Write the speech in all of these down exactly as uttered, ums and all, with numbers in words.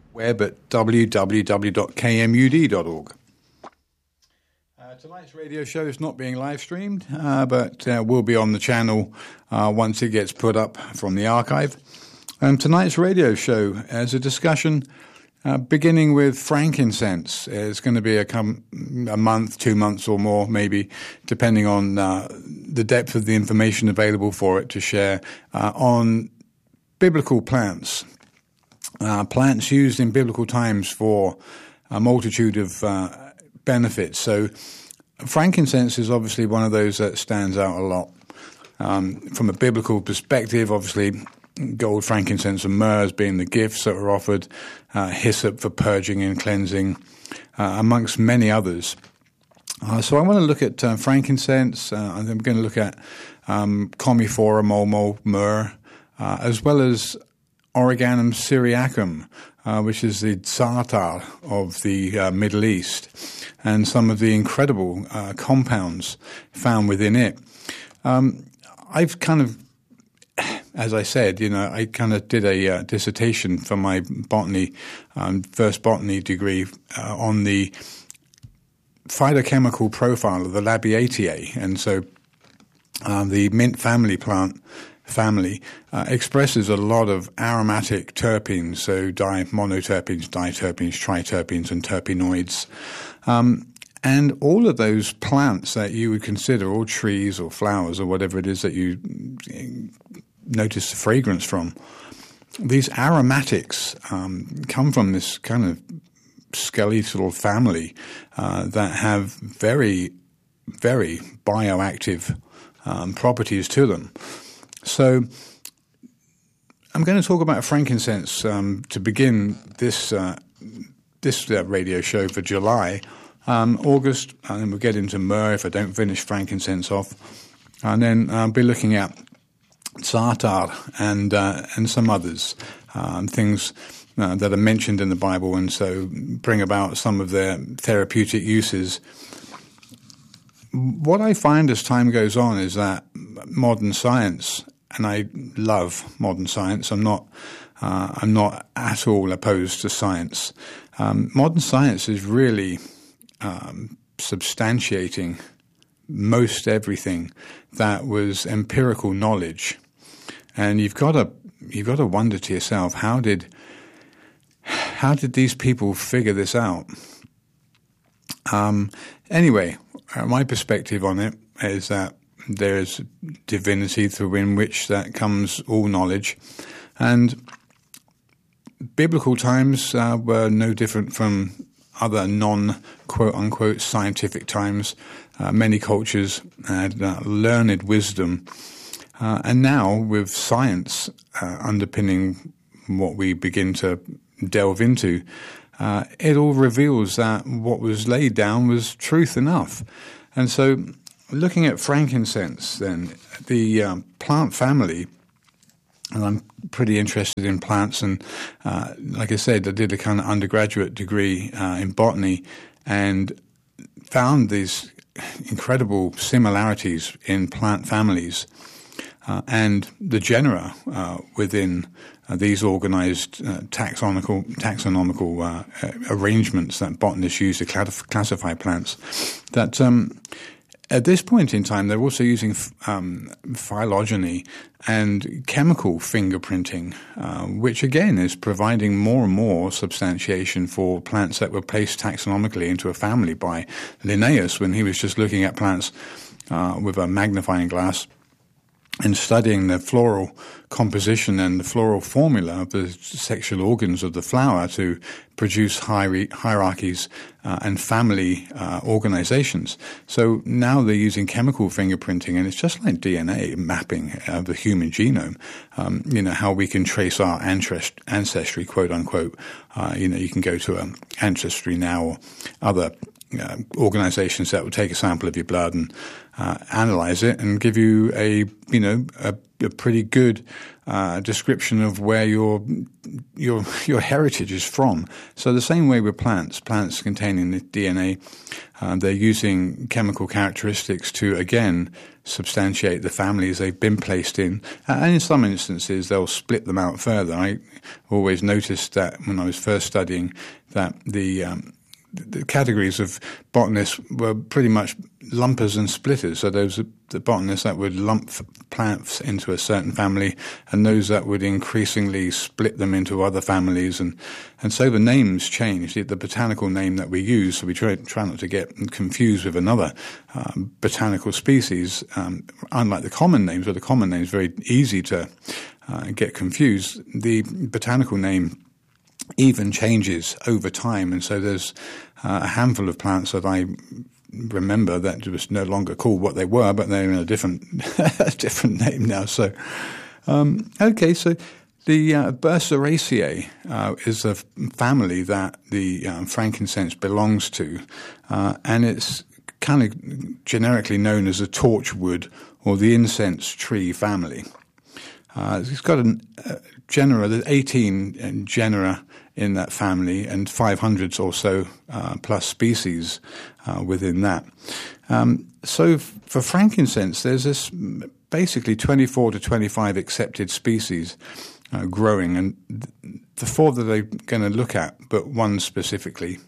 web at w w w dot k m u d dot org. Uh, tonight's radio show is not being live streamed, uh, but uh, will be on the channel uh, once it gets put up from the archive. Um, tonight's radio show is a discussion uh, beginning with frankincense. It's going to be a, com- a month, two months or more, maybe, depending on uh, the depth of the information available for it to share uh, on biblical plants. Uh, plants used in biblical times for a multitude of uh, benefits. So frankincense is obviously one of those that stands out a lot. Um, from a biblical perspective, obviously, gold, frankincense, and myrrh as being the gifts that were offered, uh, hyssop for purging and cleansing, uh, amongst many others. Uh, so I want to look at uh, frankincense, uh, and then we're going to look at um, Commiphora, mulmul, myrrh, uh, as well as Origanum syriacum, uh, which is the za'atar of the uh, Middle East, and some of the incredible uh, compounds found within it. Um, I've kind of, as I said, you know, I kind of did a uh, dissertation for my botany, um, first botany degree uh, on the phytochemical profile of the Labiataceae, and so um, the mint family plant family uh, expresses a lot of aromatic terpenes, so di-monoterpenes, diterpenes, triterpenes, and terpenoids. Um, and all of those plants that you would consider, or trees or flowers or whatever it is that you notice the fragrance from, these aromatics um, come from this kind of skeletal family uh, that have very, very bioactive um, properties to them. So I'm going to talk about frankincense um, to begin this uh, this uh, radio show for July, um, August, and then we'll get into myrrh if I don't finish frankincense off, and then I'll be looking at za'atar and uh, and some others, um, things uh, that are mentioned in the Bible, and so bring about some of their therapeutic uses. What I find as time goes on is that modern science, and I love modern science. I'm not, uh, I'm not at all opposed to science. Um, modern science is really um, substantiating most everything that was empirical knowledge, and you've got to, you've got to wonder to yourself, how did, how did these people figure this out? Um, anyway. Uh, my perspective on it is that there is divinity through in which that comes all knowledge, and biblical times uh, were no different from other non-quote-unquote scientific times. Uh, many cultures had uh, learned wisdom, uh, and now with science uh, underpinning what we begin to delve into, Uh, it all reveals that what was laid down was truth enough. And so looking at frankincense then, the um, plant family, and I'm pretty interested in plants, and uh, like I said, I did a kind of undergraduate degree uh, in botany and found these incredible similarities in plant families uh, and the genera uh, within Uh, these organized uh, taxonomical, taxonomical uh, uh, arrangements that botanists use to cl- classify plants, that um, at this point in time they're also using f- um, phylogeny and chemical fingerprinting, uh, which again is providing more and more substantiation for plants that were placed taxonomically into a family by Linnaeus when he was just looking at plants uh, with a magnifying glass and studying the floral composition and the floral formula of the sexual organs of the flower to produce hier- hierarchies uh, and family uh, organizations. So now they're using chemical fingerprinting, and it's just like D N A mapping of the human genome. Um, you know, how we can trace our ancestry, quote unquote. Uh, you know, you can go to um, Ancestry Now or other uh, organizations that will take a sample of your blood and uh, analyze it and give you a, you know, a, a pretty good uh, description of where your your your heritage is from. So the same way with plants, plants containing the D N A, uh, they're using chemical characteristics to, again, substantiate the families they've been placed in. Uh, and in some instances, they'll split them out further. I always noticed that when I was first studying that the um, the categories of botanists were pretty much lumpers and splitters. So those are the botanists that would lump plants into a certain family, and those that would increasingly split them into other families. And, and so the names changed, the, the botanical name that we use, so we try, try not to get confused with another um, botanical species, um, unlike the common names, where the common name is very easy to uh, get confused. The botanical name even changes over time, and so there's uh, a handful of plants that I remember that was no longer called what they were, but they're in a different a different name now. So, um, okay, so the uh, Berseraceae uh, is a family that the um, frankincense belongs to, uh, and it's kind of generically known as the torchwood or the incense tree family. Uh, it's got a uh, genera, there's eighteen genera in that family, and five hundred or so uh, plus species uh, within that. Um, so f- for frankincense, there's this basically twenty-four to twenty-five accepted species uh, growing, and th- the four that they're going to look at, but one specifically,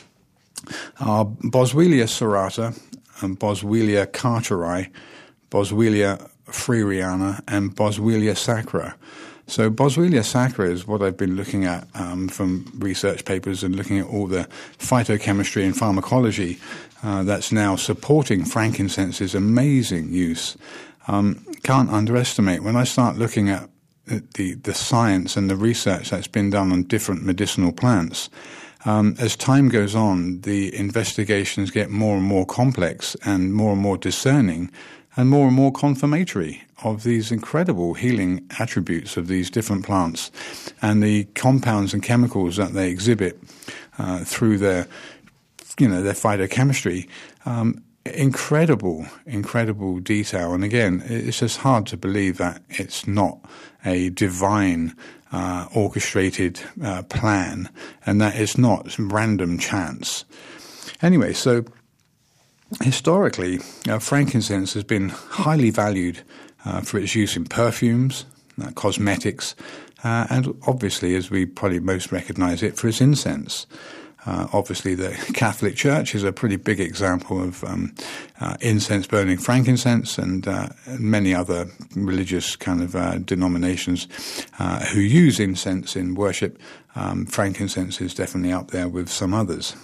are Boswellia serrata, and Boswellia carteri, Boswellia freeriana, and Boswellia sacra. So Boswellia sacra is what I've been looking at um, from research papers and looking at all the phytochemistry and pharmacology uh, that's now supporting frankincense's amazing use. Um, can't underestimate. When I start looking at the, the science and the research that's been done on different medicinal plants, um, as time goes on, the investigations get more and more complex and more and more discerning and more and more confirmatory of these incredible healing attributes of these different plants and the compounds and chemicals that they exhibit uh, through their, you know, their phytochemistry. Um, incredible, incredible detail. And again, it's just hard to believe that it's not a divine uh, orchestrated uh, plan and that it's not random chance. Anyway, so historically, uh, frankincense has been highly valued uh, for its use in perfumes, uh, cosmetics, uh, and obviously, as we probably most recognize it, for its incense. Uh, obviously, the Catholic Church is a pretty big example of um, uh, incense-burning frankincense, and uh, many other religious kind of uh, denominations uh, who use incense in worship. Um, frankincense is definitely up there with some others.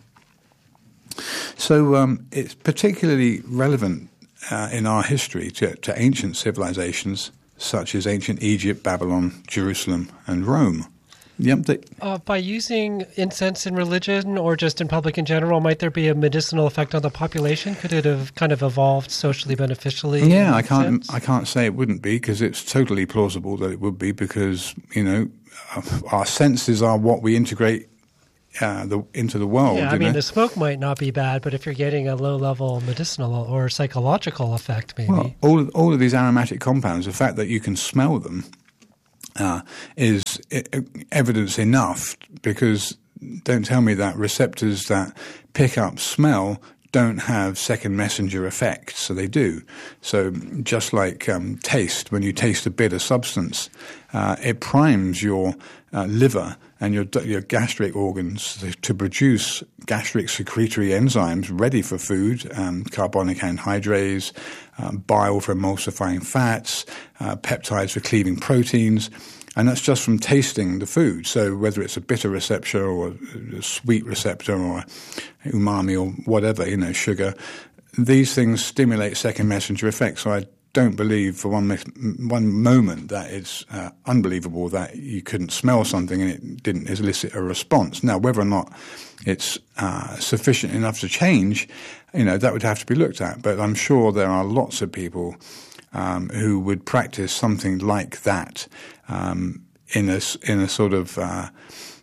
So um, it's particularly relevant uh, in our history to, to ancient civilizations such as ancient Egypt, Babylon, Jerusalem, and Rome. Yep. They, uh, by using incense in religion or just in public in general, might there be a medicinal effect on the population? Could it have kind of evolved socially beneficially? Yeah, I can't. Sense? I can't say it wouldn't be, because it's totally plausible that it would be, because you know our senses are what we integrate Uh, the, into the world. Yeah, I you mean, know? the smoke might not be bad, but if you're getting a low-level medicinal or psychological effect, maybe. Well, all of, all of these aromatic compounds, the fact that you can smell them uh, is evidence enough, because don't tell me that receptors that pick up smell don't have second messenger effects. So they do. So just like um, taste, when you taste a bitter substance, uh, it primes your uh, liver and your your gastric organs to produce gastric secretory enzymes ready for food, um, carbonic anhydrase, um, bile for emulsifying fats, uh, peptides for cleaving proteins. And that's just from tasting the food. So whether it's a bitter receptor or a sweet receptor or umami or whatever, you know, sugar, these things stimulate second messenger effects. So I don't believe for one one moment that it's uh, unbelievable that you couldn't smell something and it didn't elicit a response. Now, whether or not it's uh, sufficient enough to change, you know, that would have to be looked at. But I'm sure there are lots of people um, who would practice something like that um, in a in a sort of uh,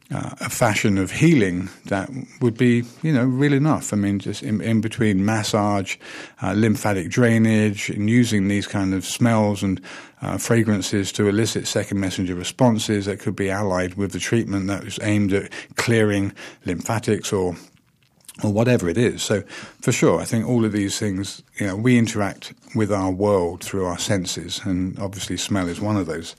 uh, a fashion of healing that would be, you know, real enough. I mean, just in, in between massage, uh, lymphatic drainage, and using these kind of smells and uh, fragrances to elicit second messenger responses that could be allied with the treatment that was aimed at clearing lymphatics or or whatever it is. So for sure, I think all of these things, you know, we interact with our world through our senses, and obviously smell is one of those.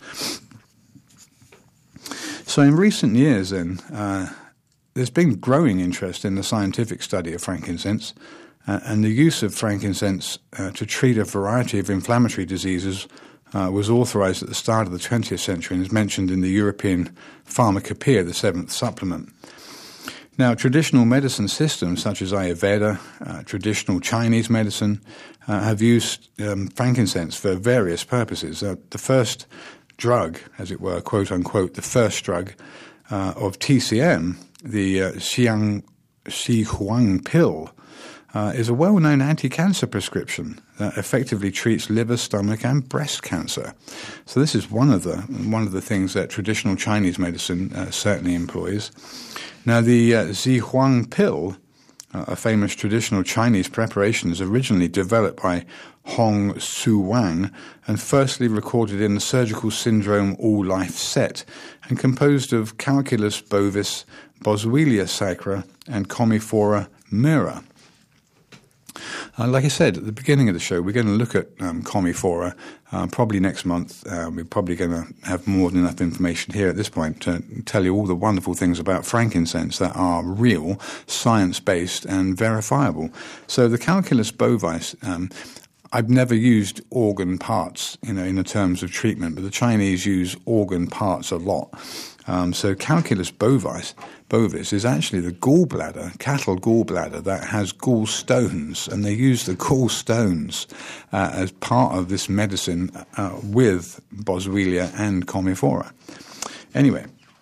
So in recent years then, uh, there's been growing interest in the scientific study of frankincense, uh, and the use of frankincense uh, to treat a variety of inflammatory diseases uh, was authorized at the start of the twentieth century and is mentioned in the European Pharmacopoeia, the seventh supplement. Now, traditional medicine systems such as Ayurveda, uh, traditional Chinese medicine, uh, have used um, frankincense for various purposes. Uh, the first drug, as it were, quote unquote, the first drug uh, of T C M, the uh, Xiang, Xi Huang pill, uh, is a well-known anti-cancer prescription that effectively treats liver, stomach, and breast cancer. So this is one of the one of the things that traditional Chinese medicine uh, certainly employs. Now, the uh, Xi Huang pill, uh, a famous traditional Chinese preparation, is originally developed by Hong Su Wang and firstly recorded in the Surgical Syndrome All Life set and composed of Calculus bovis, Boswellia sacra, and Commiphora myrrha. Uh, like I said at the beginning of the show, we're going to look at um, Commiphora uh, probably next month. Uh, we're probably going to have more than enough information here at this point to tell you all the wonderful things about frankincense that are real, science-based, and verifiable. So the Calculus bovis, um, I've never used organ parts, you know, in the terms of treatment, but the Chinese use organ parts a lot. Um, so Calculus bovis, bovis is actually the gallbladder, cattle gallbladder that has gallstones, and they use the gallstones uh, as part of this medicine uh, with Boswellia and Commiphora. Anyway,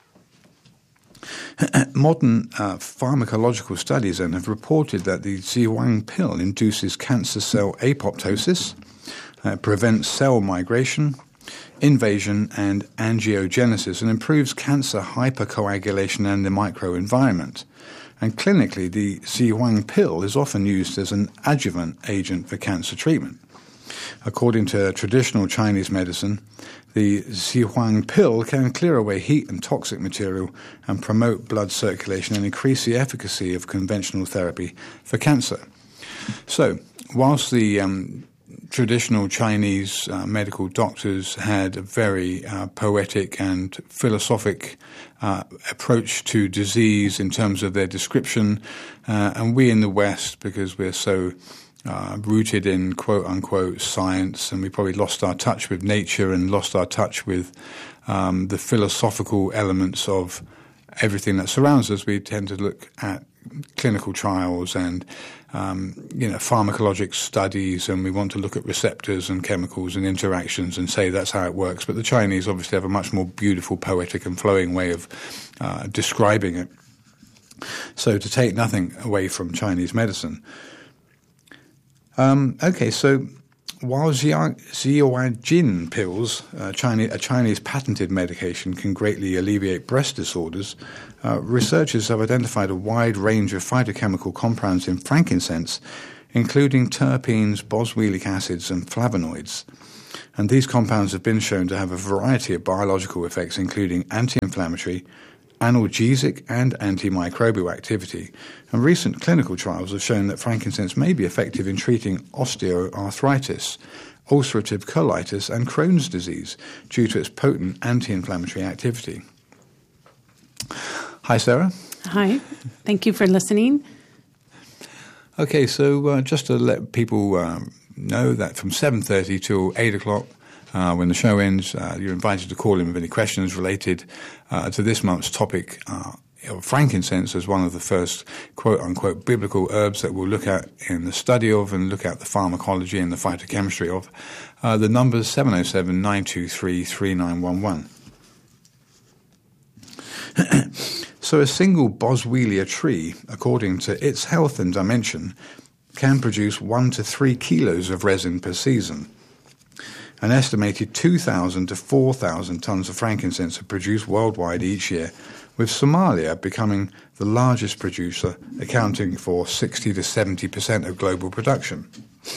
modern uh, pharmacological studies then have reported that the Xi Huang pill induces cancer cell apoptosis, uh, prevents cell migration, invasion and angiogenesis, and improves cancer hypercoagulation and the microenvironment. And clinically, the Xi Huang pill is often used as an adjuvant agent for cancer treatment. According to traditional Chinese medicine, the Xi Huang pill can clear away heat and toxic material and promote blood circulation and increase the efficacy of conventional therapy for cancer. So, whilst the um, traditional Chinese uh, medical doctors had a very uh, poetic and philosophic uh, approach to disease in terms of their description, uh, and we in the West, because we're so uh, rooted in quote-unquote science, and we probably lost our touch with nature and lost our touch with um, the philosophical elements of everything that surrounds us, we tend to look at clinical trials and um, you know, pharmacologic studies, and we want to look at receptors and chemicals and interactions and say that's how it works. But the Chinese obviously have a much more beautiful, poetic and flowing way of uh, describing it. So to take nothing away from Chinese medicine. Um, okay, so while Xiaojin pills, uh, Chinese, a Chinese patented medication, can greatly alleviate breast disorders, uh, researchers have identified a wide range of phytochemical compounds in frankincense, including terpenes, boswellic acids, and flavonoids. And these compounds have been shown to have a variety of biological effects, including anti-inflammatory, analgesic, and antimicrobial activity. And recent clinical trials have shown that frankincense may be effective in treating osteoarthritis, ulcerative colitis, and Crohn's disease due to its potent anti-inflammatory activity. Hi, Sarah. Hi. Thank you for listening. Okay, so uh, just to let people um, know that from seven thirty till eight o'clock, Uh, when the show ends, uh, you're invited to call in with any questions related uh, to this month's topic uh, of frankincense as one of the first quote-unquote biblical herbs that we'll look at in the study of and look at the pharmacology and the phytochemistry of. Uh, the number is seven oh seven, nine two three, three nine one one. So a single Boswellia tree, according to its health and dimension, can produce one to three kilos of resin per season. An estimated two thousand to four thousand tons of frankincense are produced worldwide each year, with Somalia becoming the largest producer, accounting for sixty to seventy percent of global production.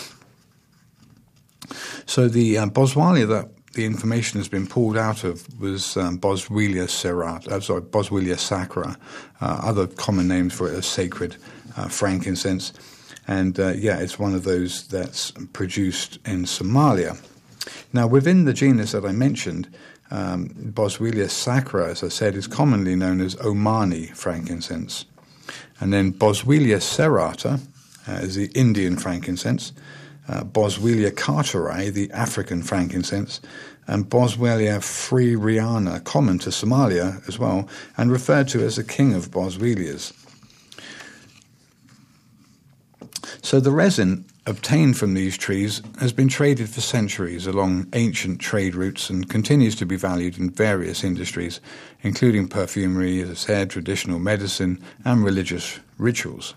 So the uh, Boswellia that the information has been pulled out of was um, Boswellia serrata, uh, sorry, Boswellia sacra, uh, other common names for it are sacred uh, frankincense. And uh, yeah, it's one of those that's produced in Somalia. Now, within the genus that I mentioned, um, Boswellia sacra, as I said, is commonly known as Omani frankincense. And then Boswellia serrata uh, is the Indian frankincense, uh, Boswellia carteri, the African frankincense, and Boswellia freeriana, common to Somalia as well, and referred to as the king of Boswellias. So the resin obtained from these trees has been traded for centuries along ancient trade routes and continues to be valued in various industries, including perfumery, as I said, traditional medicine, and religious rituals.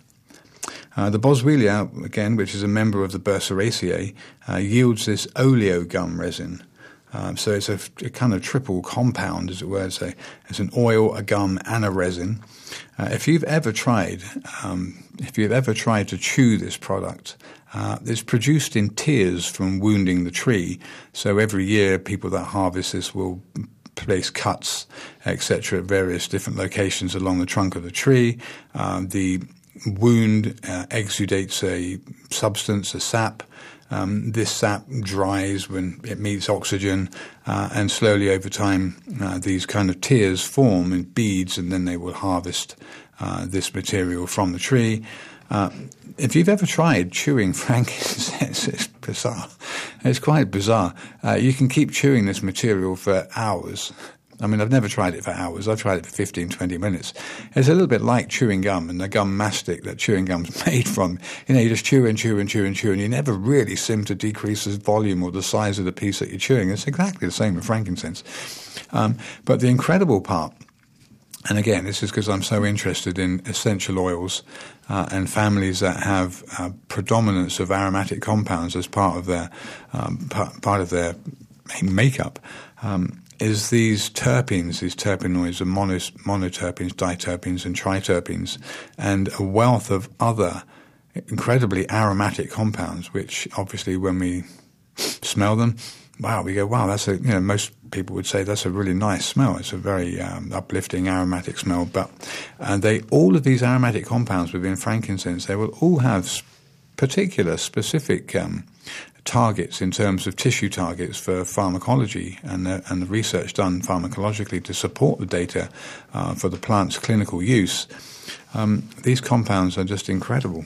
Uh, the Boswellia, again, which is a member of the Burseraceae, uh, yields this oleogum resin. Um, so it's a, a kind of triple compound, as it were. It's, a, it's an oil, a gum, and a resin. Uh, if you've ever tried, um, if you've ever tried to chew this product, uh, it's produced in tears from wounding the tree. So every year, people that harvest this will place cuts, et cetera, at various different locations along the trunk of the tree. Uh, the wound uh, exudates a substance, a sap. Um, this sap dries when it meets oxygen, uh, and slowly over time uh, these kind of tears form in beads, and then they will harvest uh, this material from the tree. Uh, if you've ever tried chewing frankincense, it's bizarre. It's quite bizarre. Uh, you can keep chewing this material for hours. I mean, I've never tried it for hours. I've tried it for fifteen, twenty minutes. It's a little bit like chewing gum and the gum mastic that chewing gum's made from. You know, you just chew and chew and chew and chew, and you never really seem to decrease the volume or the size of the piece that you're chewing. It's exactly the same with frankincense. Um, but the incredible part, and again, this is because I'm so interested in essential oils uh, and families that have uh, predominance of aromatic compounds as part of their um, part, part of their makeup. Um, is these terpenes, these terpenoids, are monos, monoterpenes, diterpenes, and triterpenes, and a wealth of other incredibly aromatic compounds, which obviously when we smell them, wow, we go, wow, that's a, you know, most people would say that's a really nice smell. It's a very um, uplifting aromatic smell. But uh, they, all of these aromatic compounds within frankincense, they will all have particular, specific um, targets in terms of tissue targets for pharmacology and the, and the research done pharmacologically to support the data uh, for the plant's clinical use. Um, these compounds are just incredible.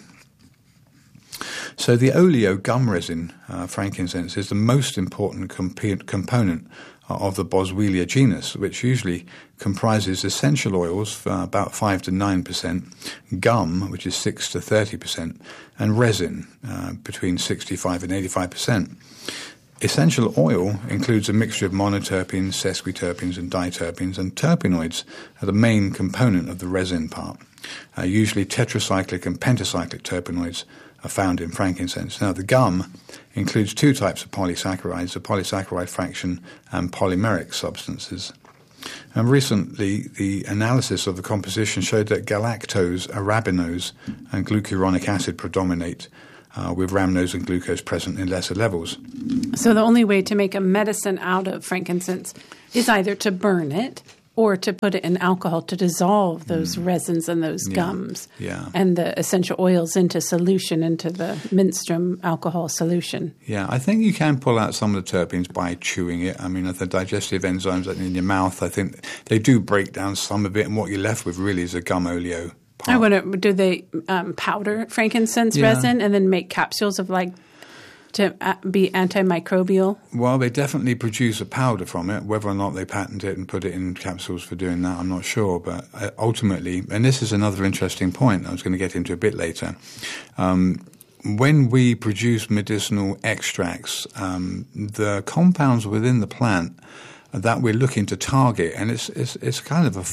So the oleo gum resin, uh, frankincense, is the most important comp- component of the Boswellia genus, which usually comprises essential oils for about five to nine percent, gum, which is six to thirty percent, and resin, uh, between sixty-five and eighty-five percent. Essential oil includes a mixture of monoterpenes, sesquiterpenes, and diterpenes, and terpenoids are the main component of the resin part. Uh, usually tetracyclic and pentacyclic terpenoids are found in frankincense. Now, the gum includes two types of polysaccharides, a polysaccharide fraction and polymeric substances. And recently, the analysis of the composition showed that galactose, arabinose, and glucuronic acid predominate, uh, with rhamnose and glucose present in lesser levels. So the only way to make a medicine out of frankincense is either to burn it or to put it in alcohol to dissolve those mm. resins and those yeah. gums yeah. and the essential oils into solution, into the Minstrom alcohol solution. Yeah, I think you can pull out some of the terpenes by chewing it. I mean, the digestive enzymes in your mouth, I think they do break down some of it, and what you're left with really is a gum oleo part. I wonder, do they um, powder frankincense yeah. resin and then make capsules of like to be antimicrobial? Well, they definitely produce a powder from it. Whether or not they patent it and put it in capsules for doing that, I'm not sure. But ultimately, and this is another interesting point I was going to get into a bit later, um, when we produce medicinal extracts, um, the compounds within the plant that we're looking to target, and it's it's, it's kind of a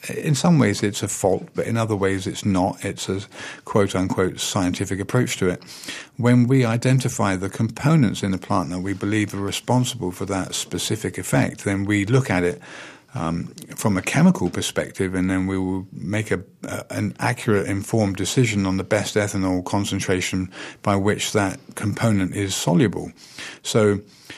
in some ways it's a fault, but in other ways it's not. It's a quote-unquote scientific approach to it. When we identify the components in the plant that we believe are responsible for that specific effect, then we look at it um, from a chemical perspective, and then we will make a, a, an accurate, informed decision on the best ethanol concentration by which that component is soluble. So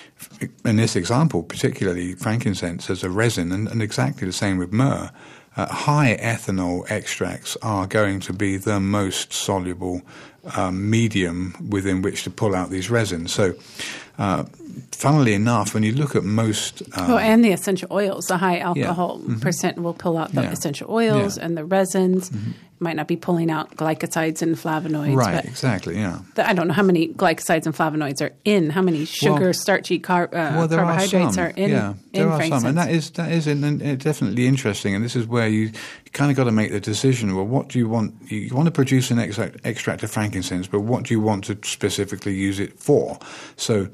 in this example, particularly frankincense as a resin, and, and exactly the same with myrrh, uh, high ethanol extracts are going to be the most soluble um, medium within which to pull out these resins. So uh, funnily enough, when you look at most... Um, oh, and the essential oils, the high alcohol yeah. mm-hmm. percent will pull out the yeah. essential oils yeah. and the resins. Mm-hmm. Might not be pulling out glycosides and flavonoids. Right, but exactly, yeah. The, I don't know how many glycosides and flavonoids are in, how many sugar, well, starchy car, uh, well, there carbohydrates are, are in yeah, there in are frankincense. some, and that is that is in, in, definitely interesting. And this is where you, you kind of got to make the decision. Well, what do you want? You, you want to produce an extract, extract of frankincense, but what do you want to specifically use it for? So,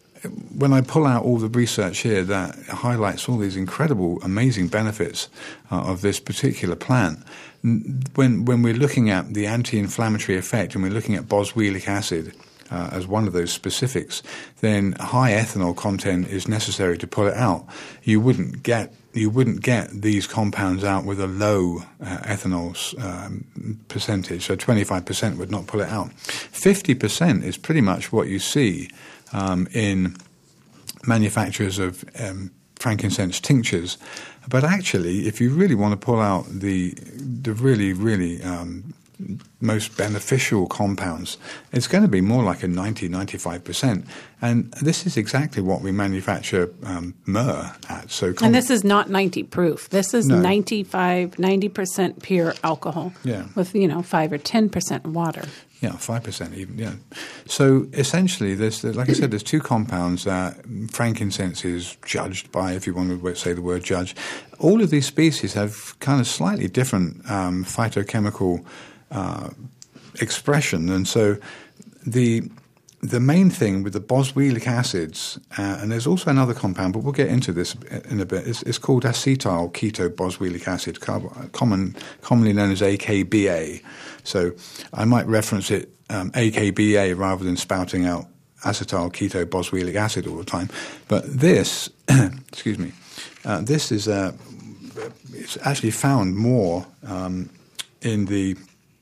when I pull out all the research here that highlights all these incredible, amazing benefits uh, of this particular plant, when when we're looking at the anti-inflammatory effect and we're looking at boswellic acid uh, as one of those specifics, then high ethanol content is necessary to pull it out. You wouldn't get you wouldn't get these compounds out with a low uh, ethanol um, percentage. So twenty-five percent would not pull it out. fifty percent is pretty much what you see um, in manufacturers of um, frankincense tinctures. But actually, if you really want to pull out the the really, really um, most beneficial compounds, it's going to be more like a ninety, ninety-five percent. And this is exactly what we manufacture um, myrrh at. So, and this is not ninety proof. This is no. ninety-five, ninety percent pure alcohol yeah. with, you know, five or ten percent water. Yeah, five percent even, yeah. So essentially, there's, like I said, there's two compounds that frankincense is judged by, if you want to say the word judge. All of these species have kind of slightly different um, phytochemical uh, expression. And so the the main thing with the boswellic acids, uh, and there's also another compound, but we'll get into this in a bit, it's, it's called acetyl keto boswellic acid, common, commonly known as A K B A. So I might reference it um, A K B A rather than spouting out acetyl keto boswellic acid all the time. But this, excuse me, uh, this is uh, it's actually found more um, in the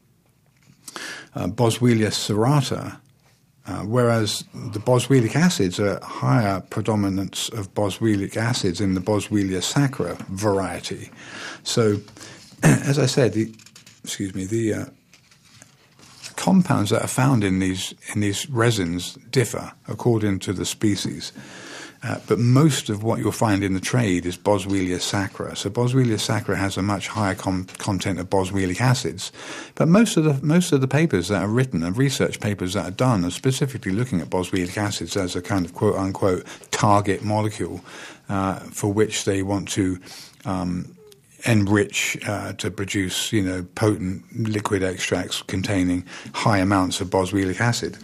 uh, Boswellia serrata, uh, whereas the boswellic acids are higher predominance of boswellic acids in the Boswellia sacra variety. So, as I said, the excuse me, the uh, compounds that are found in these in these resins differ according to the species. Uh, but most of what you'll find in the trade is Boswellia sacra. So Boswellia sacra has a much higher com- content of boswellic acids. But most of the most of the papers that are written, and research papers that are done, are specifically looking at boswellic acids as a kind of quote unquote target molecule uh, for which they want to um, enrich uh, to produce, you know, potent liquid extracts containing high amounts of boswellic acid.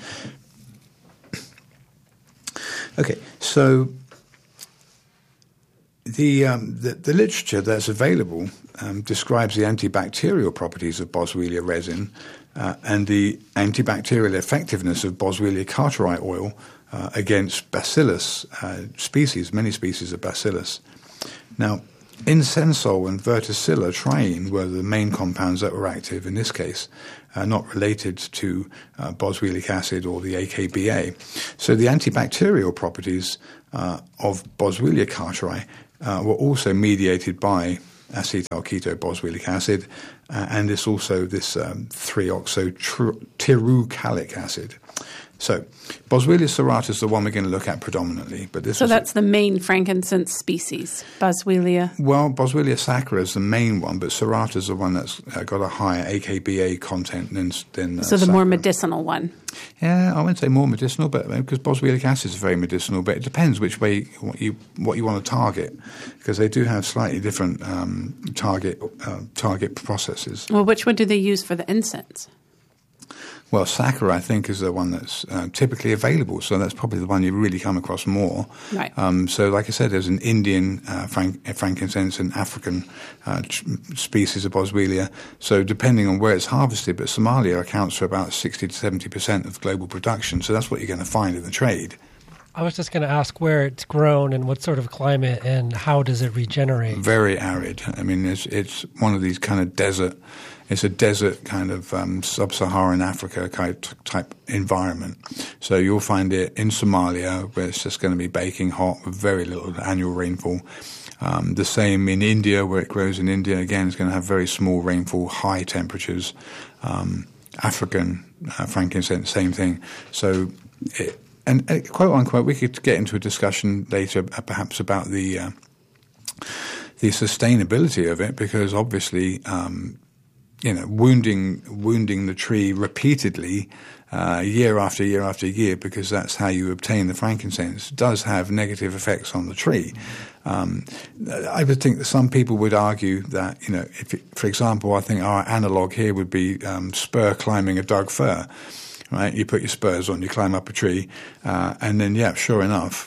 Okay, so the, um, the the literature that's available um, describes the antibacterial properties of Boswellia resin uh, and the antibacterial effectiveness of Boswellia carteri oil uh, against bacillus uh, species, many species of bacillus. Now, Incensol and Verticilla triene were the main compounds that were active in this case, uh, not related to uh, boswellic acid or the A K B A. So the antibacterial properties uh, of Boswellia carteri uh, were also mediated by acetyl keto boswellic acid, uh, and this also this um, three oxo tirucalic acid. So Boswellia serrata is the one we're going to look at predominantly. But this so that's a, the main frankincense species, Boswellia. Well, Boswellia sacra is the main one, but serrata is the one that's uh, got a higher A K B A content than than. Uh, so the sacra. more medicinal one. Yeah, I wouldn't say more medicinal, but because boswellic acid is very medicinal. But it depends which way what you what you want to target, because they do have slightly different um, target uh, target processes. Well, which one do they use for the incense? Well, Sakura, I think, is the one that's uh, typically available. So that's probably the one you really come across more. Right. Um, so like I said, there's an Indian uh, frank- frankincense and African uh, tr- species of Boswellia. So depending on where it's harvested, but Somalia accounts for about sixty to seventy percent of global production. So that's what you're going to find in the trade. I was just going to ask where it's grown and what sort of climate and how does it regenerate? Very arid. I mean, it's, it's one of these kind of desert, it's a desert kind of um, sub-Saharan Africa type, type environment. So you'll find it in Somalia where it's just going to be baking hot with very little annual rainfall. Um, the same in India where it grows in India. Again, it's going to have very small rainfall, high temperatures. Um, African uh, frankincense, same thing. So it, And uh, quote unquote, we could get into a discussion later, uh, perhaps about the uh, the sustainability of it, because obviously, um, you know, wounding wounding the tree repeatedly, uh, year after year after year, because that's how you obtain the frankincense, does have negative effects on the tree. Um, I would think that some people would argue that, you know, if it, for example, I think our analog here would be um, spur climbing a Doug fir. Right, you put your spurs on, you climb up a tree, uh, and then, yeah, sure enough,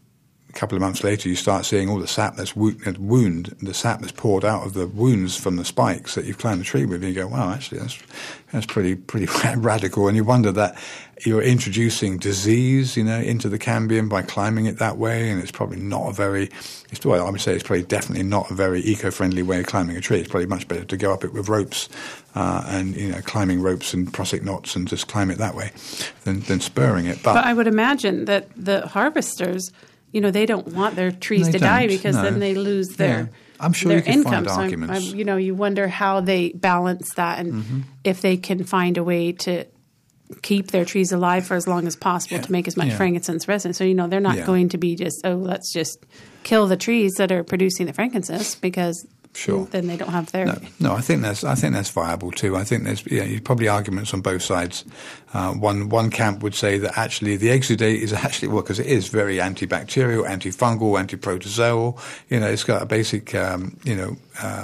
a couple of months later, you start seeing all the sap that's wo- wound, the sap that's poured out of the wounds from the spikes that you've climbed the tree with. And you go, wow, actually, that's that's pretty pretty radical. And you wonder that you're introducing disease, you know, into the cambium by climbing it that way, and it's probably not a very, it's, well, I would say it's probably definitely not a very eco-friendly way of climbing a tree. It's probably much better to go up it with ropes. Uh, and, you know, climbing ropes and Prossic knots and just climb it that way than, than spurring it. But, but I would imagine that the harvesters, you know, they don't want their trees to don't, die because no. then they lose their yeah. I'm sure their you can income. find so I'm, arguments. I'm, you know, you wonder how they balance that and mm-hmm. if they can find a way to keep their trees alive for as long as possible yeah. to make as much yeah. frankincense resin. So, you know, they're not yeah. going to be just, oh, let's just kill the trees that are producing the frankincense because Sure. then they don't have their. No, no, I think that's I think that's viable too. I think there's yeah, probably arguments on both sides. Uh, one one camp would say that actually the exudate is actually well because it is very antibacterial, antifungal, antiprotozoal. You know, it's got a basic um, you know. Uh,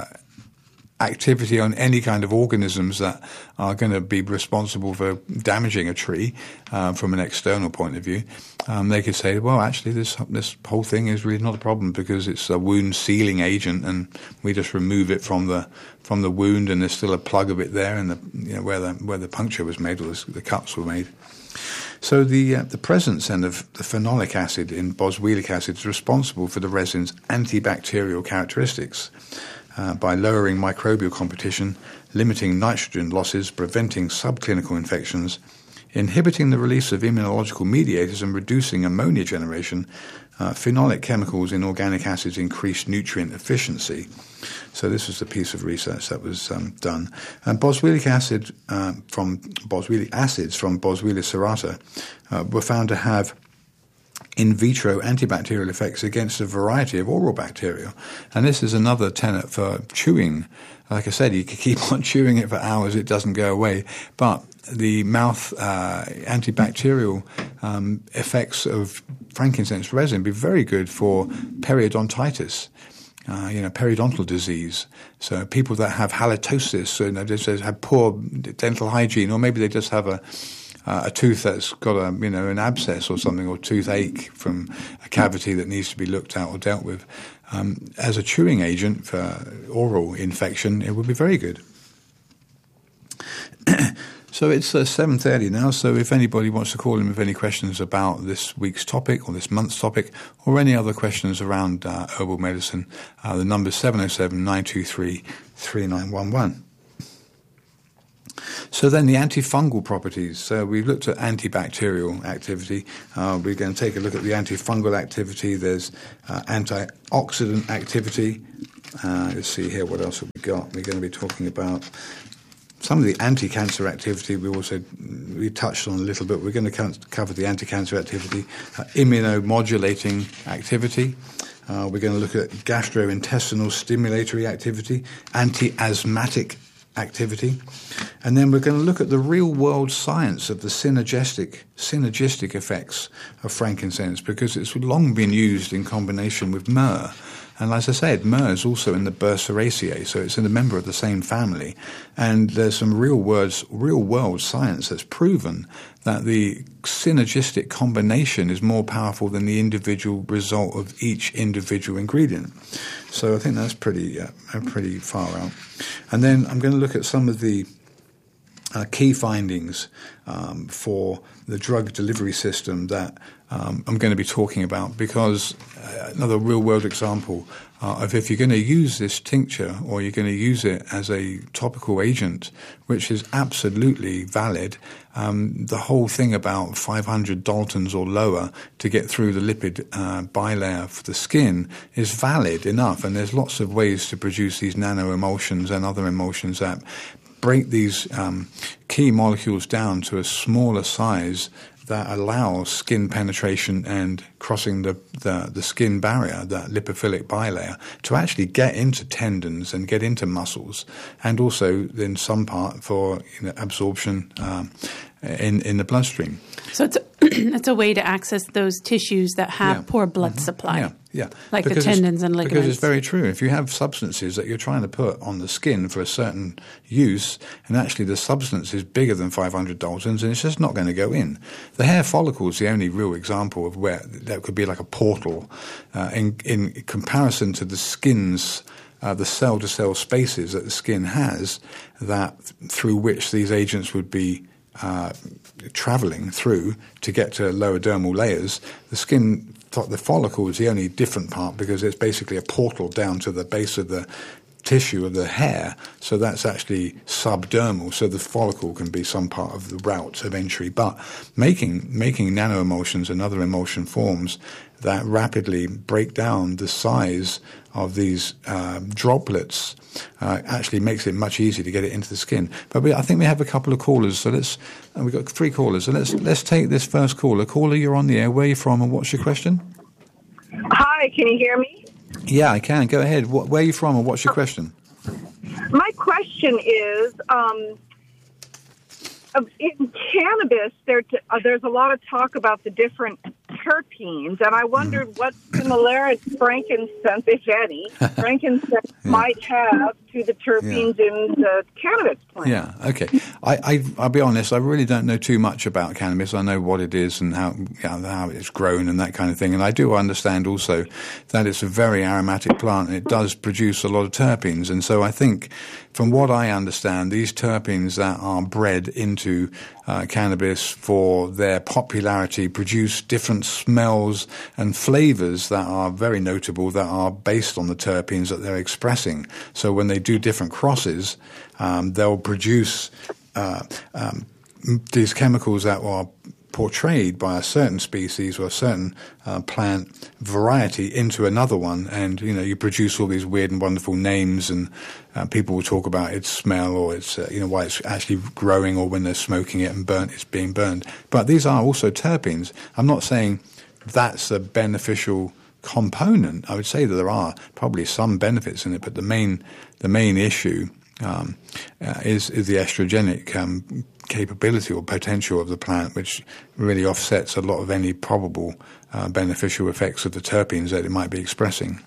activity on any kind of organisms that are going to be responsible for damaging a tree uh, from an external point of view. Um, they could say, well, actually, this this whole thing is really not a problem because it's a wound sealing agent, and we just remove it from the from the wound, and there's still a plug of it there, and the you know where the where the puncture was made or the, the cuts were made. So the uh, the presence then of the phenolic acid in boswellic acid is responsible for the resin's antibacterial characteristics. Uh, by lowering microbial competition, limiting nitrogen losses, preventing subclinical infections, inhibiting the release of immunological mediators and reducing ammonia generation, uh, phenolic chemicals in organic acids increase nutrient efficiency. So this was the piece of research that was um, done. And boswellic acid uh, from boswellic acids from Boswellia serrata uh, were found to have in vitro antibacterial effects against a variety of oral bacteria. And this is another tenet for chewing. Like I said, you can keep on chewing it for hours, it doesn't go away. But the mouth uh, antibacterial um, effects of frankincense resin be very good for periodontitis. Uh, you know, periodontal disease. So people that have halitosis, so, you know, they just have poor dental hygiene, or maybe they just have a Uh, a tooth that's got a you know an abscess or something, or toothache from a cavity that needs to be looked at or dealt with. Um, as a chewing agent for oral infection, it would be very good. So it's uh, seven thirty now, so if anybody wants to call in with any questions about this week's topic or this month's topic or any other questions around uh, herbal medicine, uh, the number is seven oh seven, nine two three, three nine one one. So then the antifungal properties. So we've looked at antibacterial activity. Uh, we're going to take a look at the antifungal activity. There's uh, antioxidant activity. Uh, let's see here, what else have we got? We're going to be talking about some of the anti-cancer activity. We also we touched on a little bit. We're going to cover the anti-cancer activity, uh, immunomodulating activity. Uh, we're going to look at gastrointestinal stimulatory activity, anti-asthmatic activity, and then we're going to look at the real-world science of the synergistic synergistic effects of frankincense, because it's long been used in combination with myrrh, And as I said, myrrh is also in the Berseraceae, so it's in a member of the same family. And there's some real words, real world science that's proven that the synergistic combination is more powerful than the individual result of each individual ingredient. So I think that's pretty, uh, pretty far out. And then I'm going to look at some of the Uh, key findings um, for the drug delivery system that um, I'm going to be talking about, because uh, another real-world example uh, of if you're going to use this tincture or you're going to use it as a topical agent, which is absolutely valid, um, the whole thing about five hundred Daltons or lower to get through the lipid uh, bilayer of the skin is valid enough, and there's lots of ways to produce these nanoemulsions and other emulsions that break these um, key molecules down to a smaller size that allows skin penetration and crossing the, the, the skin barrier, that lipophilic bilayer, to actually get into tendons and get into muscles, and also in some part for you know, absorption um, in, in the bloodstream. So it's a, it's a way to access those tissues that have yeah. poor blood mm-hmm. supply. Yeah. Yeah, like because the tendons and ligaments. Because it's very true. If you have substances that you're trying to put on the skin for a certain use, and actually the substance is bigger than five hundred Daltons, and it's just not going to go in. The hair follicle is the only real example of where that could be like a portal uh, in, in comparison to the skin's Uh, the cell-to-cell spaces that the skin has, that through which these agents would be uh, traveling through to get to lower dermal layers. The skin, the follicle is the only different part because it's basically a portal down to the base of the tissue of the hair, so that's actually subdermal, so the follicle can be some part of the route of entry. But making making nanoemulsions and other emulsion forms that rapidly break down the size of these uh, droplets uh, actually makes it much easier to get it into the skin. But we, I think we have a couple of callers, so let's uh, we've got three callers, so let's let's take this first caller. Caller, you're on the air. Where are you from, and what's your question? Hi, can you hear me? Yeah, I can. Go ahead. What, where are you from, and what's your question? My question is, um, in cannabis, there t- uh, there's a lot of talk about the different terpenes, and I wondered what similarity frankincense, if any, frankincense yeah. might have to the terpenes yeah. in the cannabis plant. Yeah, okay. I, I, I'll be honest, I really don't know too much about cannabis. I know what it is and how, you know, how it's grown and that kind of thing. And I do understand also that it's a very aromatic plant and it does produce a lot of terpenes. And so I think, from what I understand, these terpenes that are bred into uh, cannabis for their popularity produce different smells and flavors that are very notable, that are based on the terpenes that they're expressing. So when they do different crosses, um, they'll produce uh, um, these chemicals that are portrayed by a certain species or a certain uh, plant variety into another one, and you know you produce all these weird and wonderful names, and uh, people will talk about its smell or its uh, you know why it's actually growing, or when they're smoking it and burnt, it's being burned. But these are also terpenes. I'm not saying that's a beneficial component. I would say that there are probably some benefits in it, but the main the main issue um, uh, is is the estrogenic um, capability or potential of the plant, which really offsets a lot of any probable uh, beneficial effects of the terpenes that it might be expressing.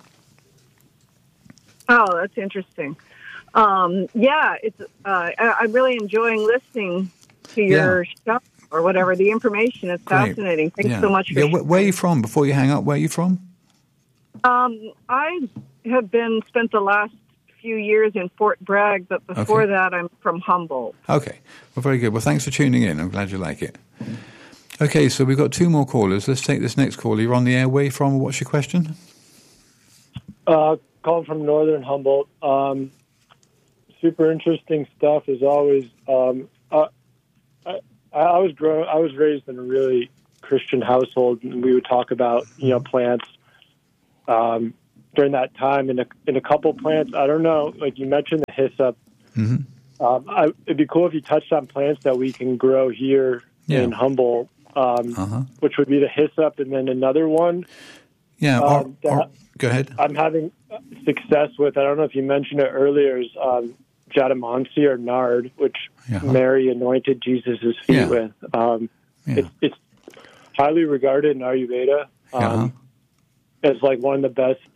Oh, that's interesting. Um, yeah, it's. Uh, I, I'm really enjoying listening to your yeah. stuff or whatever. The information is fascinating. Great. Thanks yeah. so much. For yeah, where, where are you from? Before you hang up, where are you from? Um, I have been spent the last few years in Fort Bragg, but before okay. that, I'm from Humboldt. Okay. Well, very good. Well, thanks for tuning in. I'm glad you like it. Okay, so we've got two more callers. Let's take this next caller. You're on the air. Where are you from? What's your question? Uh, calling from Northern Humboldt. Um, super interesting stuff as always. Um, uh, I, I was grown. I was raised in a really Christian household, and we would talk about you know plants. Um, during that time in a, in a couple plants, I don't know, like you mentioned the hyssop. Mm-hmm. Um, I, it'd be cool if you touched on plants that we can grow here yeah. in Humboldt, um, uh-huh. which would be the hyssop, and then another one. Yeah, or, um, or, go ahead. I'm having success with, I don't know if you mentioned it earlier, is um, jatamansi or nard, which uh-huh. Mary anointed Jesus' feet yeah. with. Um, yeah. it's, it's highly regarded in Ayurveda. Um, uh-huh. It's like one of the best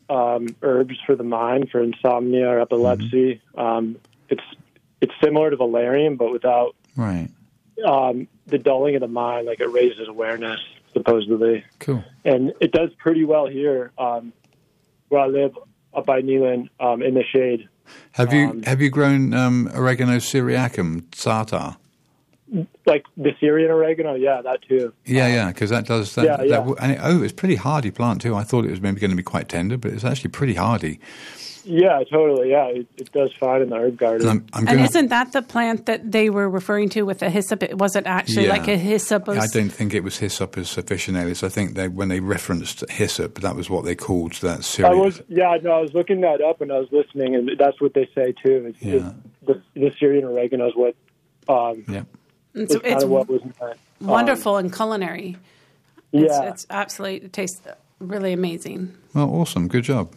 um, herbs for the mind, for insomnia or epilepsy. Mm-hmm. Um, it's it's similar to valerian, but without right um, the dulling of the mind. Like it raises awareness, supposedly. Cool. And it does pretty well here um, where I live, up by Neyland, um, in the shade. Have you um, have you grown um, oregano syriacum sartar? Like the Syrian oregano, yeah, that too. Yeah, yeah, because that does that. Yeah, yeah. That, and it, oh, it's a pretty hardy plant too. I thought it was maybe going to be quite tender, but it's actually pretty hardy. Yeah, totally. Yeah, it, it does fine in the herb garden. And, I'm, I'm and gonna, isn't that the plant that they were referring to with the hyssop? It wasn't actually yeah. like a hyssop. I don't think it was Hyssopus officinalis. I think they when they referenced hyssop, that was what they called that Syrian. I was, yeah, no, I was looking that up and I was listening, and that's what they say too. It's, Yeah. it's, the, the Syrian oregano is what. Um, yeah. It's, was kind it's of what was meant. wonderful and culinary. It's, Yeah. it's absolutely, it tastes really amazing. Well, awesome. Good job.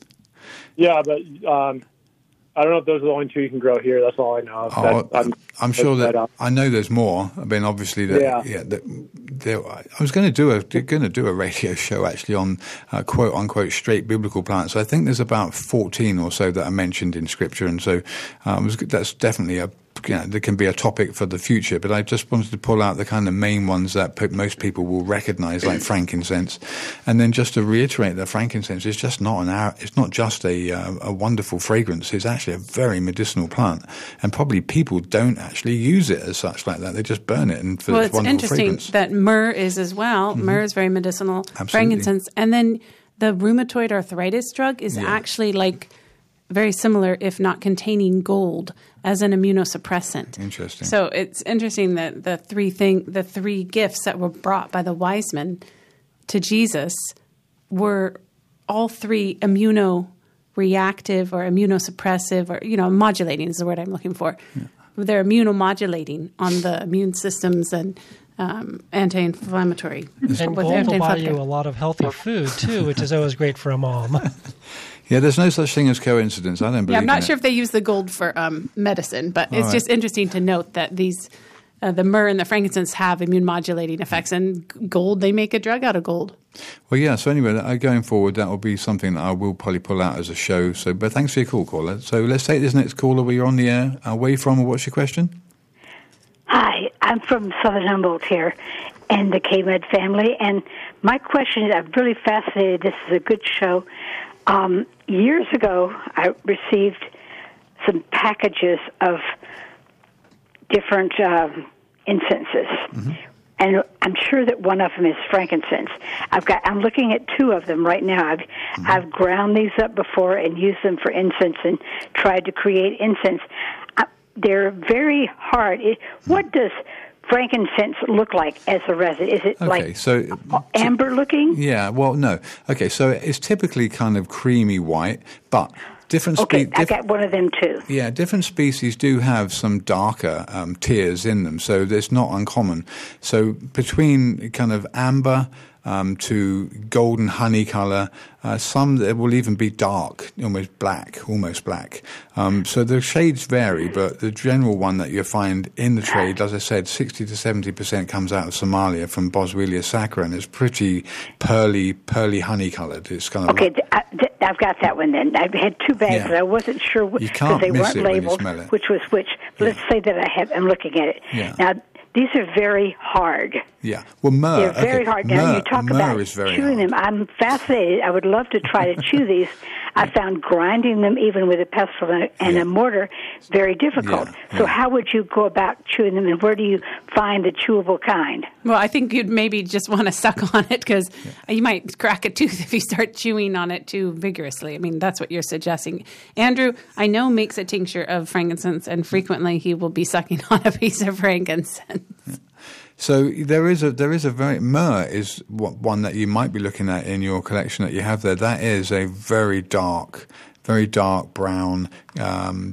Yeah, but um, I don't know if those are the only two you can grow here. That's all I know. Oh, That- I'm, I'm sure that's that right I know there's more. I mean, obviously, that, Yeah. yeah. that, there, I was going to do a going to do a radio show actually on uh, quote unquote straight biblical plants. I think there's about fourteen or so that are mentioned in Scripture, and so um, that's definitely a. You know, there can be a topic for the future, but I just wanted to pull out the kind of main ones that pe- most people will recognize, like frankincense, and then just to reiterate that frankincense is just not an hour, it's not just a uh, a wonderful fragrance. It's actually a very medicinal plant, and probably people don't actually use it as such like that. They just burn it and for Well, its it's wonderful interesting fragrance. that myrrh is as well. Mm-hmm. Myrrh is very medicinal. Absolutely. Frankincense, and then the rheumatoid arthritis drug is Yeah. actually like very similar, if not containing gold as an immunosuppressant. Interesting. So it's interesting that the three thing, the three gifts that were brought by the wise men to Jesus were all three immunoreactive or immunosuppressive, or you know, modulating is the word I'm looking for. Yeah. They're immunomodulating on the immune systems and um, anti-inflammatory. And gold will buy you a lot of healthy food too, which is always great for a mom. Yeah, there's no such thing as coincidence. I don't believe Yeah, I'm not in sure it. if they use the gold for um, medicine, but it's right. just interesting to note that these, uh, the myrrh and the frankincense have immune modulating effects, and gold, they make a drug out of gold. Well, yeah, so anyway, uh, going forward, that will be something that I will probably pull out as a show. So, but thanks for your call, caller. So let's take this next caller where you're on the air. Uh, where are you from, or what's your question? Hi, I'm from Southern Humboldt here, and the K-Med family, and my question is, I'm really fascinated. This is a good show. Um, years ago, I received some packages of different um, incenses, mm-hmm. and I'm sure that one of them is frankincense. I've got. I'm looking at two of them right now. I've mm-hmm. I've ground these up before and used them for incense and tried to create incense. Uh, they're very hard. It, what does frankincense look like as a resin? Is it Okay, like so, amber looking? Yeah, well, no. Okay, so it's typically kind of creamy white, but different Okay, spe- I got one of them too. Yeah, different species do have some darker um, tiers in them, so it's not uncommon. So between kind of amber um, to golden honey color, uh, some that will even be dark, almost black, almost black. Um, so the shades vary, but the general one that you find in the trade, as I said, sixty to seventy percent comes out of Somalia from Boswellia sacra, and it's pretty pearly, pearly honey colored. It's kind of Okay, like, th- I, th- I've got that one then. I had two bags, Yeah. and I wasn't sure You because can't they miss weren't it when you labeled smell it. which was which. But Yeah. let's say that I have. I'm looking at it Yeah. now. These are very hard. yeah. Well, myrrh. They're very okay. hard. Now Myrrh, you talk myrrh about is very chewing hard. them. I'm fascinated. I would love to try to chew these. I found grinding them even with a pestle and a, and Yeah. a mortar very difficult. Yeah, So yeah. how would you go about chewing them, and where do you find the chewable kind? Well, I think you'd maybe just want to suck on it because yeah. you might crack a tooth if you start chewing on it too vigorously. I mean, that's what you're suggesting. Andrew, I know, makes a tincture of frankincense, and frequently he will be sucking on a piece of frankincense. Yeah. So there is a there is a very myrrh is one that you might be looking at in your collection that you have there. That is a very dark, very dark brown. Um,